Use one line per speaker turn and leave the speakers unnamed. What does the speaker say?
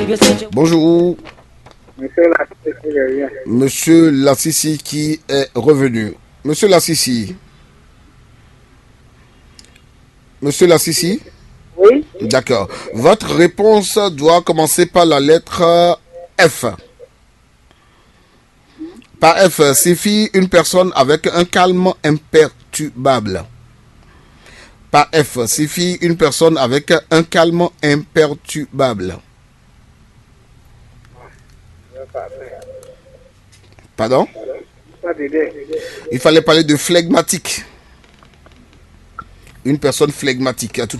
Bonjour.
Monsieur Lassissi revient.
Monsieur Lassissi qui est revenu. Monsieur Lassissi. Monsieur Lassissi.
Oui,
D'accord. Votre réponse doit commencer par la lettre F. Par F signifie une personne avec un calme imperturbable. Par F signifie une personne avec un calme imperturbable. Pardon?
pas d'idée.
Il fallait parler de flegmatique. Une personne flegmatique. À tout